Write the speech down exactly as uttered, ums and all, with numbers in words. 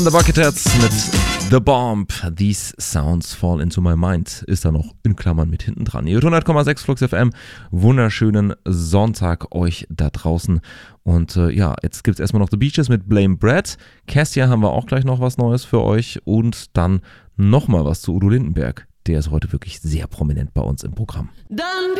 The Bucketheads mit The Bomb, These Sounds Fall Into My Mind, ist da noch in Klammern mit hinten dran. Ihr hört hundert Komma sechs Flux F M, wunderschönen Sonntag euch da draußen. Und äh, ja, jetzt gibt es erstmal noch The Beaches mit Blame Brad. Kestia haben wir auch gleich noch was Neues für euch und dann nochmal was zu Udo Lindenberg. Der ist heute wirklich sehr prominent bei uns im Programm. Dann